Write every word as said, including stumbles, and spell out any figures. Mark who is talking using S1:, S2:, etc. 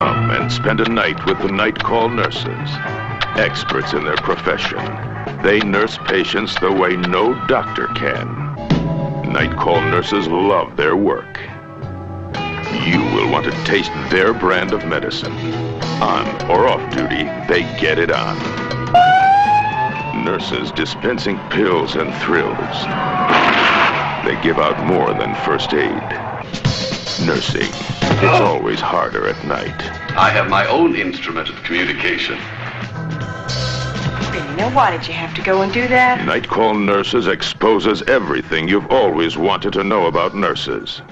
S1: Come and spend a night with the Night Call nurses. Experts in their profession. They nurse patients the way no doctor can. Night Call nurses love their work. You will want to taste their brand of medicine. On or off duty, they get it on. Nurses dispensing pills and thrills. They give out more than first aid. Nursing. It's always harder at night.
S2: I have my own instrument of communication.
S3: Really, now why did you have to go and do that?
S1: Night Call Nurses exposes everything you've always wanted to know about nurses.